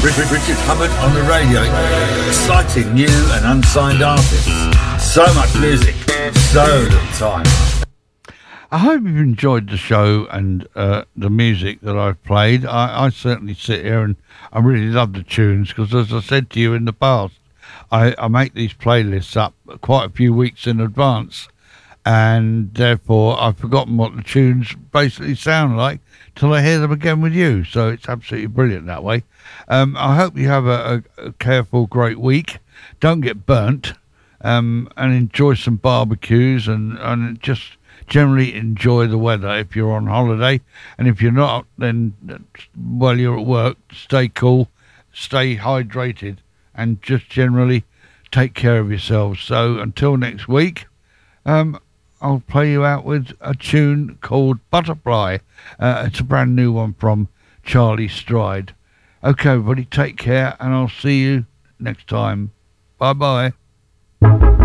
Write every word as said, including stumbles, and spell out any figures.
Richard Hubbard on the radio. Exciting new and unsigned artists. So much music, so little time. I hope you've enjoyed the show and uh, the music that I've played. I, I certainly sit here and I really love the tunes because, as I said to you in the past, I, I make these playlists up quite a few weeks in advance, and therefore I've forgotten what the tunes basically sound like till I hear them again with you. So it's absolutely brilliant that way. Um, I hope you have a, a, a careful, great week. Don't get burnt, um, and enjoy some barbecues and, and just generally enjoy the weather if you're on holiday. And if you're not, then while you're at work, stay cool, stay hydrated, and just generally take care of yourselves. So until next week, um, I'll play you out with a tune called Butterfly. Uh, it's a brand new one from Charlie Stride. Okay, everybody, take care, and I'll see you next time. Bye-bye.